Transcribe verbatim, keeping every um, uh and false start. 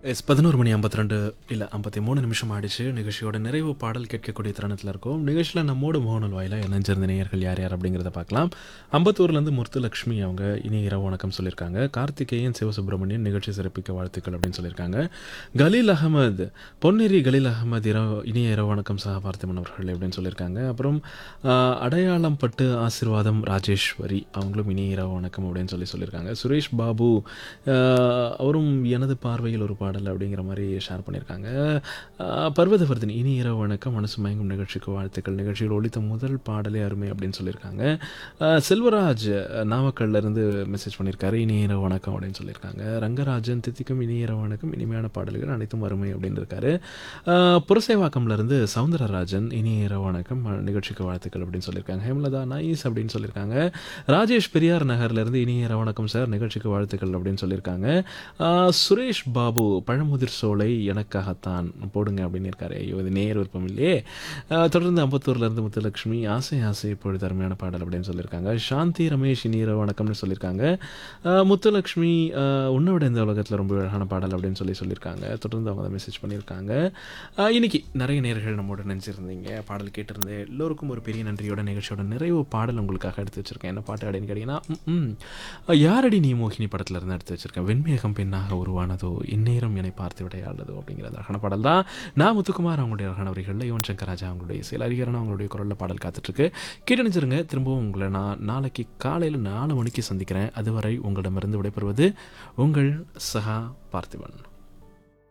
S பதினொரு மணி ஐம்பத்தி ரெண்டு இல்லை ஐம்பத்தி மூணு நிமிஷம் ஆயிடுச்சு. நிகழ்ச்சியோட நிறைவு பாடல் கேட்கக்கூடிய தருணத்தில் இருக்கோம். நிகழ்ச்சியில் நம்மோடு முகநூல் வாயிலாக இணைஞ்சிருந்த நேயர்கள் யார் யார் அப்படிங்கிறத பார்க்கலாம். அம்பத்தூர்லேருந்து முத்துலக்ஷ்மி அவங்க இனி இரவு வணக்கம் சொல்லியிருக்காங்க. கார்த்திகேயன் சிவசுப்ரமணியன் நிகழ்ச்சி சிறப்பிக்க வாழ்த்துக்கள் அப்படின்னு சொல்லியிருக்காங்க. கலீல் அகமது பொன்னேரி கலீல் அகமது இரவு இனிய இரவு வணக்கம் சக பார்த்திபன் அவர்கள் அப்படின்னு சொல்லியிருக்காங்க. அப்புறம் ஆஹ், அடையாளம் பட்டு ஆசீர்வாதம் ராஜேஸ்வரி அவங்களும் இனிய இரவு வணக்கம் அப்படின்னு சொல்லி சொல்லியிருக்காங்க. சுரேஷ் பாபு ஆஹ், அவரும் எனது பார்வையில் ஒரு பாடல் அப்படிங்கிற மாதிரி ஷேர் பண்ணியிருக்காங்க. ஆஹ், பர்வதவர்தினி இனி இரவு வணக்கம் மனசு மயங்கும் நிகழ்ச்சிக்கு வாழ்த்துக்கள். நிகழ்ச்சியில் ஒலித்த முதல் பாடலே அருமை அப்படின்னு சொல்லியிருக்காங்க. ஆஹ், செல்வராஜ் நாமக்கல்ல இருந்து மெசேஜ் பண்ணியிருக்காரு. இனி இரவு வணக்கம் அப்படின்னு சொல்லியிருக்காங்க. ரங்கராஜன் தித்திக்கும் இனி இரவு வணக்கம் இனிமையான பாடல்கள் அனைத்தும் அருமை அப்படின்னு இருக்காரு. ஆஹ், புரசைவாக்கம்ல இருந்து சவுந்தரராஜன் இனி இரவு வணக்கம் நிகழ்ச்சிக்கு வாழ்த்துக்கள் அப்படின்னு சொல்லியிருக்காங்க. ஹேமலதா நைஸ் அப்படின்னு சொல்லியிருக்காங்க. ராஜேஷ் பெரியார் நகர்ல இருந்து இனி இரவு வணக்கம் சார் நிகழ்ச்சிக்கு வாழ்த்துக்கள் அப்படின்னு சொல்லியிருக்காங்க. ஆஹ், சுரேஷ் பாபு பழமுதிர் சோலை எனக்காகத்தான் போடுங்க அப்படின்னு இருக்காரு. ஐயோ இது நேர் விருப்பம் இல்லையே. ஆஹ், தொடர்ந்து அம்பத்தூர்ல இருந்து முத்துலட்சுமி ஆசை ஆசை இப்பொழுது அருமையான பாடல் அப்படின்னு சொல்லியிருக்காங்க. சாந்தி ரமேஷ் இனி வணக்கம்னு சொல்லியிருக்காங்க. ஆஹ், முத்துலட்சுமி ஆஹ், உன்னை விட இந்த உலகத்தில் ரொம்ப அழகான பாடல் அப்படின்னு சொல்லி சொல்லியிருக்காங்க. தொடர்ந்து அவங்க மெசேஜ் பண்ணியிருக்காங்க. ஆஹ், இன்னைக்கு நிறைய நேர்கள் நம்மோட நினைச்சிருந்தீங்க, பாடல் கேட்டிருந்தேன். எல்லோருக்கும் ஒரு பெரிய நன்றியோட நிகழ்ச்சியோட நிறைவு பாடல் உங்களுக்காக எடுத்து வச்சிருக்கேன். என்ன பாட்டு அப்படின்னு கேட்டீங்கன்னா ம், ம். யாரடி நீ மோகினி படத்துல இருந்து எடுத்து வச்சிருக்கேன். வெண்மேகம் பெண்ணாக உருவானதோ இந்நேரம் என்னை பார்த்து விடையாடுதோ அப்படிங்கிற அழகான பாடல் தான். நான் முத்துக்குமார் அவங்களுடைய அழகான வரிகளில் யுவன் சங்கர் ராஜா அவங்களுடைய இசையில் அறிகரன் அவங்களுடைய குரலில் பாடல் காத்துட்ருக்கு. கேட்டணிச்சிருங்க. திரும்பவும் உங்களை நான் நாளைக்கு காலையில் நாலு மணிக்கு சந்திக்கிறேன். அதுவரை உங்களிடமிருந்து விடைபெறுவது உங்கள் சகா பார்த்திபன்.